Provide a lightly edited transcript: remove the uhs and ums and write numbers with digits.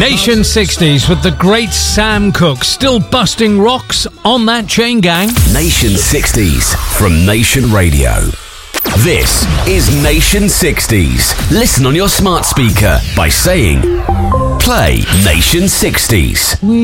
Nation 60s with the great Sam Cooke, still busting rocks on that chain gang. Nation 60s from Nation Radio. This is Nation 60s. Listen on your smart speaker by saying, play Nation 60s.